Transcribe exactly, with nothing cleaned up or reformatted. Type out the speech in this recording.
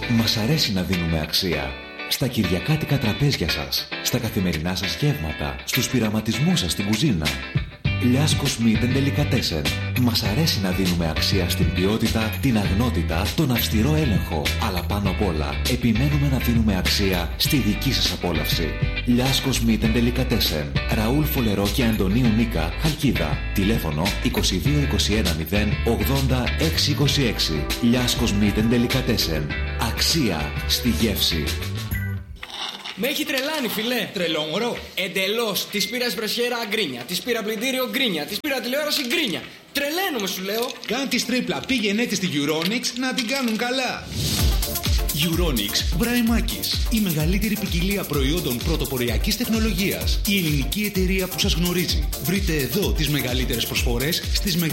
Μας αρέσει να δίνουμε αξία. Στα κυριακάτικα τραπέζια σας, στα καθημερινά σας γεύματα, στους πειραματισμούς σας στην κουζίνα. Λιάσκος Meat and Delicatessen. Μας αρέσει να δίνουμε αξία στην ποιότητα, την αγνότητα, τον αυστηρό έλεγχο. Αλλά πάνω απ' όλα, επιμένουμε να δίνουμε αξία στη δική σας απόλαυση. Λιάσκος Meat and Delicatessen. Ραούλ Φολερό και Αντωνίου Νίκα, Χαλκίδα. Τηλέφωνο είκοσι δύο είκοσι ένα μηδέν ογδόντα έξι είκοσι έξι. Λιάσκος Meat and Delicatessen. Αξία στη γεύση. Με έχει τρελάνει, φιλέ. Τρελόμορο. Εντελώς. Της πήρα εσπρεσιέρα γκρίνια. Της πήρα πλυντήριο γκρίνια. Της πήρα τηλεόραση γκρίνια. Τρελαίνομαι, σου λέω. Κάν τη τρίπλα. Πήγαινε τη στη Euronics να την κάνουν καλά. Euronics Βραϊμάκης. Η μεγαλύτερη ποικιλία προϊόντων πρωτοποριακής τεχνολογίας. Η ελληνική εταιρεία που σας γνωρίζει. Βρείτε εδώ τις μεγαλύτερες προσφορές στις μεγαλύτερες